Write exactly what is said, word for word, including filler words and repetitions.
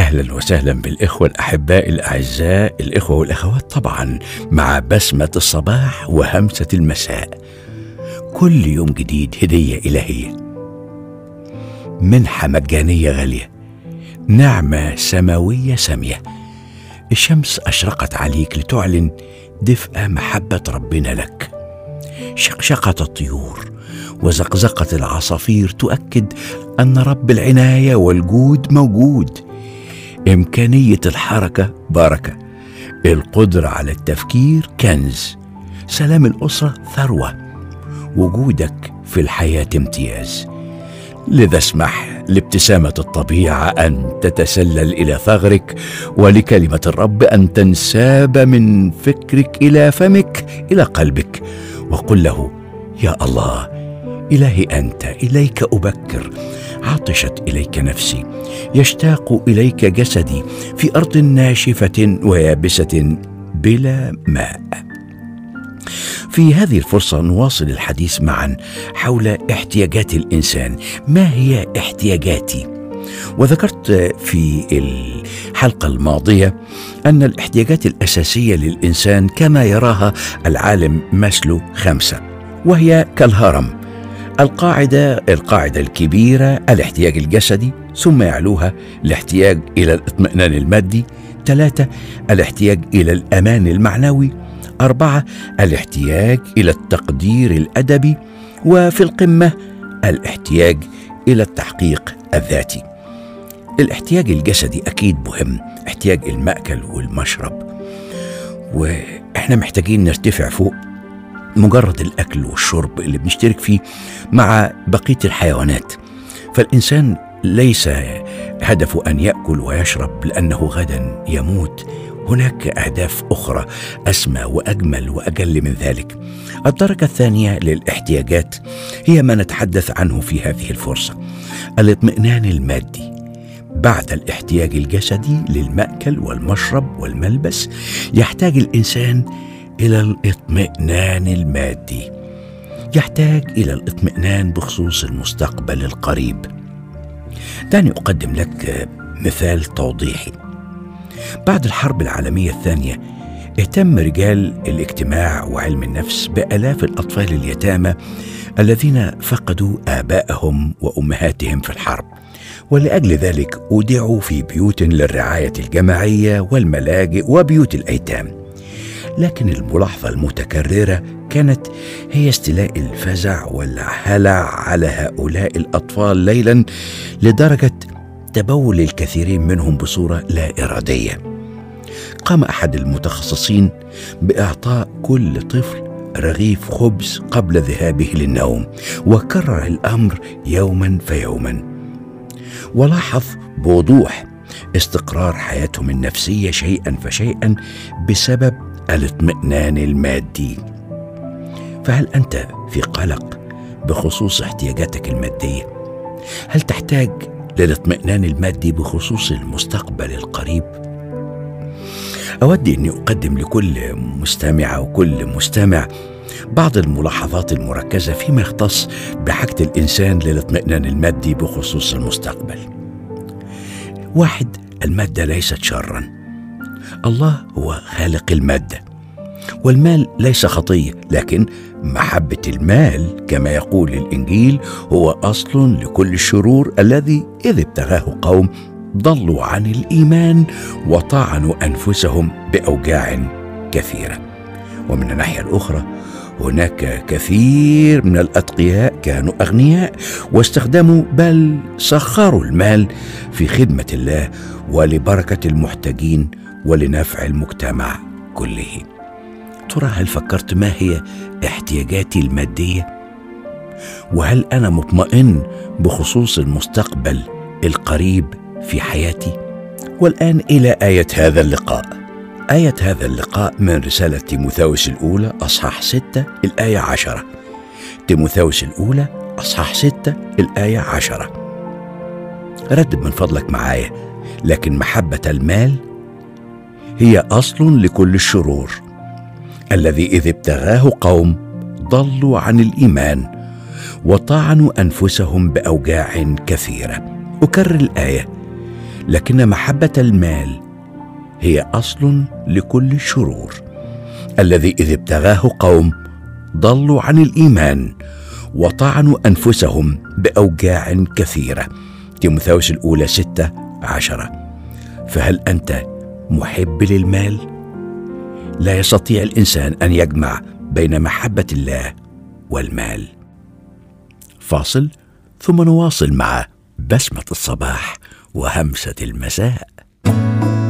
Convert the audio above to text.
أهلا وسهلا بالإخوة الأحباء الأعزاء، الإخوة والأخوات طبعا، مع بسمة الصباح وهمسة المساء. كل يوم جديد هدية إلهية، منحة مجانية غالية، نعمة سماوية سامية. الشمس أشرقت عليك لتعلن دفء محبة ربنا لك. شقشقة الطيور وزقزقة العصافير تؤكد أن رب العناية والجود موجود. إمكانية الحركة بركة، القدرة على التفكير كنز، سلام الأسرة ثروة، وجودك في الحياة امتياز. لذا اسمح لابتسامة الطبيعة أن تتسلل إلى ثغرك، ولكلمة الرب أن تنساب من فكرك إلى فمك إلى قلبك، وقل له: يا الله إلهي أنت، إليك أبكر، عطشت إليك نفسي، يشتاق إليك جسدي في أرض ناشفة ويابسة بلا ماء. في هذه الفرصة نواصل الحديث معا حول احتياجات الإنسان. ما هي احتياجاتي؟ وذكرت في الحلقة الماضية أن الاحتياجات الأساسية للإنسان كما يراها العالم ماسلو خمسة، وهي كالهرم. القاعدة القاعدة الكبيرة الاحتياج الجسدي، ثم يعلوها الاحتياج إلى الاطمئنان المادي، ثلاثة الاحتياج إلى الأمان المعنوي، أربعة الاحتياج إلى التقدير الأدبي، وفي القمة الاحتياج إلى التحقيق الذاتي. الاحتياج الجسدي أكيد مهم، احتياج المأكل والمشرب، وإحنا محتاجين نرتفع فوق مجرد الأكل والشرب اللي بنشترك فيه مع بقية الحيوانات. فالإنسان ليس هدفه أن يأكل ويشرب لأنه غدا يموت، هناك أهداف أخرى أسمى وأجمل وأجل من ذلك. الدرجة الثانية للاحتياجات هي ما نتحدث عنه في هذه الفرصة: الاطمئنان المادي. بعد الاحتياج الجسدي للمأكل والمشرب والملبس، يحتاج الإنسان إلى الاطمئنان المادي. يحتاج إلى الاطمئنان بخصوص المستقبل القريب. دعني أقدم لك مثال توضيحي. بعد الحرب العالمية الثانية اهتم رجال الاجتماع وعلم النفس بآلاف الأطفال اليتامى الذين فقدوا آبائهم وأمهاتهم في الحرب، ولأجل ذلك أودعوا في بيوت للرعاية الجماعية والملاجئ وبيوت الأيتام. لكن الملاحظة المتكررة كانت هي استيلاء الفزع والهلع على هؤلاء الأطفال ليلا، لدرجة تبول الكثيرين منهم بصورة لا إرادية. قام أحد المتخصصين بإعطاء كل طفل رغيف خبز قبل ذهابه للنوم، وكرر الأمر يوما فيوما، ولاحظ بوضوح استقرار حياتهم النفسية شيئا فشيئا بسبب الاطمئنان المادي. فهل أنت في قلق بخصوص احتياجاتك المادية؟ هل تحتاج للاطمئنان المادي بخصوص المستقبل القريب؟ أود أني أقدم لكل مستمع وكل مستمع بعض الملاحظات المركزة فيما يختص بحاجة الإنسان للاطمئنان المادي بخصوص المستقبل. واحد، المادة ليست شراً. الله هو خالق المادة، والمال ليس خطية، لكن محبة المال كما يقول الإنجيل هو أصل لكل الشرور، الذي إذ ابتغاه قوم ضلوا عن الإيمان وطعنوا أنفسهم بأوجاع كثيرة. ومن الناحية الأخرى هناك كثير من الأتقياء كانوا أغنياء واستخدموا بل سخروا المال في خدمة الله ولبركة المحتاجين ولنفع المجتمع كله. ترى هل فكرت ما هي احتياجاتي المادية؟ وهل أنا مطمئن بخصوص المستقبل القريب في حياتي؟ والآن إلى آية هذا اللقاء. آية هذا اللقاء من رسالة تيموثاوس الأولى أصحاح ستة الآية عشرة. تيموثاوس الأولى أصحاح ستة الآية عشرة. ردد من فضلك معايا: لكن محبة المال هي أصل لكل الشرور، الذي إذ ابتغاه قوم ضلوا عن الإيمان وطعنوا أنفسهم بأوجاع كثيرة. أكرر الآية: لكن محبة المال هي أصل لكل الشرور، الذي إذ ابتغاه قوم ضلوا عن الإيمان وطعنوا أنفسهم بأوجاع كثيرة. تيموثاوس الأولى ستة عشرة. فهل أنت محب للمال؟ لا يستطيع الإنسان أن يجمع بين محبة الله والمال. فاصل ثم نواصل مع بسمة الصباح وهمسة المساء.